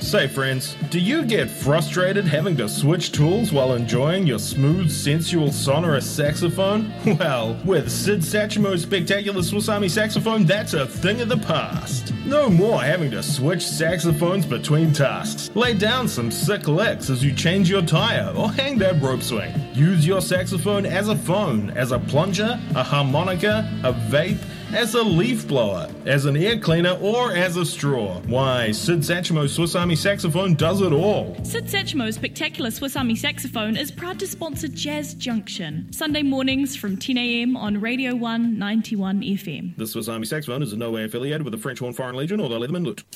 Say friends, do you get frustrated having to switch tools while enjoying your smooth, sensual, sonorous saxophone? Well, with Sid Satchmo's spectacular Swiss Army saxophone, that's a thing of the past. No more having to switch saxophones between tasks. Lay down some sick licks as you change your tire or hang that rope swing. Use your saxophone as a phone, as a plunger, a harmonica, a vape, as a leaf blower, as an air cleaner, or as a straw. Why, Sid Satchmo's Swiss Army saxophone does it all. Sid Satchmo's spectacular Swiss Army saxophone is proud to sponsor Jazz Junction, Sunday mornings from 10 a.m. on Radio 1 91 FM. The Swiss Army saxophone is in no way affiliated with the French Horn Foreign Legion or the Leatherman Lute.